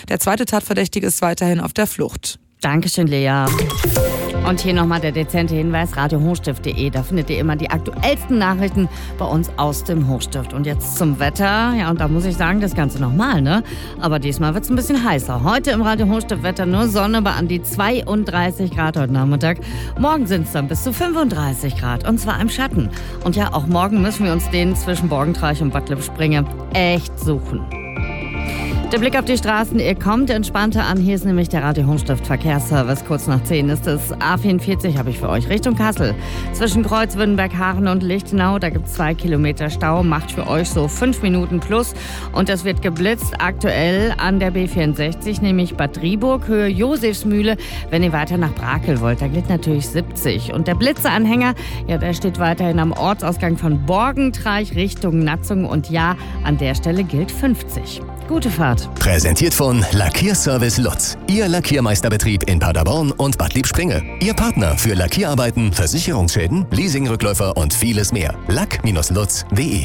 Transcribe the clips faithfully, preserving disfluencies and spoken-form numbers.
Der zweite Tatverdächtige ist weiterhin auf der Flucht. Dankeschön, Lea. Und hier nochmal der dezente Hinweis, radio hochstift punkt de. Da findet ihr immer die aktuellsten Nachrichten bei uns aus dem Hochstift. Und jetzt zum Wetter. Ja, und da muss ich sagen, das Ganze nochmal, ne? Aber diesmal wird es ein bisschen heißer. Heute im Radio Hochstift Wetter nur Sonne bei an die zweiunddreißig Grad heute Nachmittag. Morgen sind es dann bis zu fünfunddreißig Grad. Und zwar im Schatten. Und ja, auch morgen müssen wir uns den zwischen Borgentreich und Bad Lippspringe echt suchen. Der Blick auf die Straßen, ihr kommt entspannter an. Hier ist nämlich der Radio Hochstift Verkehrsservice. Kurz nach zehn ist es A vierundvierzig, habe ich für euch, Richtung Kassel. Zwischen Kreuz, Württemberg, Haaren und Lichtenau, da gibt es zwei Kilometer Stau. Macht für euch so fünf Minuten plus. Und es wird geblitzt aktuell an der B vierundsechzig, nämlich Bad Driburg, Höhe Josefsmühle. Wenn ihr weiter nach Brakel wollt, da gilt natürlich siebzig. Und der Blitzeanhänger, ja, der steht weiterhin am Ortsausgang von Borgentreich Richtung Natzung. Und ja, an der Stelle gilt fünfzig. Gute Fahrt. Präsentiert von Lackierservice Lutz. Ihr Lackiermeisterbetrieb in Paderborn und Bad Lippspringe. Ihr Partner für Lackierarbeiten, Versicherungsschäden, Leasingrückläufer und vieles mehr. lack Bindestrich lutz punkt de.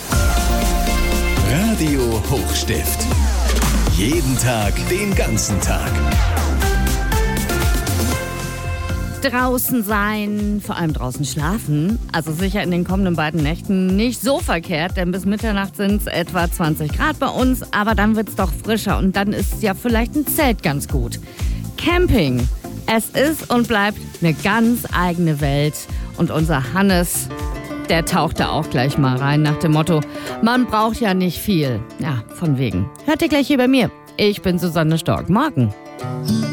Radio Hochstift. Jeden Tag, den ganzen Tag. Draußen sein, vor allem draußen schlafen. Also sicher in den kommenden beiden Nächten nicht so verkehrt, denn bis Mitternacht sind es etwa zwanzig Grad bei uns, aber dann wird es doch frischer und dann ist ja vielleicht ein Zelt ganz gut. Camping, es ist und bleibt eine ganz eigene Welt und unser Hannes, der taucht da auch gleich mal rein nach dem Motto, man braucht ja nicht viel. Ja, von wegen. Hört ihr gleich hier bei mir. Ich bin Susanne Stork. Morgen.